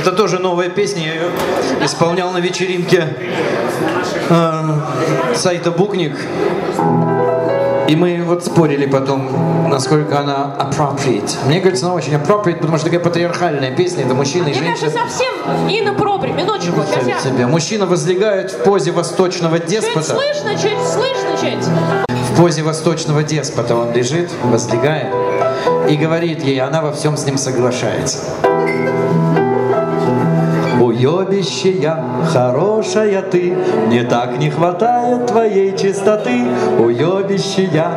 Это тоже новая песня, я ее исполнял на вечеринке сайта Букник. И мы вот спорили потом, насколько она appropriate. Мне кажется, она очень appropriate, потому что такая патриархальная песня, это мужчина и женщина. Мне кажется, совсем inappropriate. Минуточку, сейчас я... Мужчина возлегает в позе восточного деспота. Чуть слышно. В позе восточного деспота он лежит, возлегает и говорит ей, она во всем с ним соглашается. Уебищая, хорошая ты, мне так не хватает твоей чистоты. Уебищая.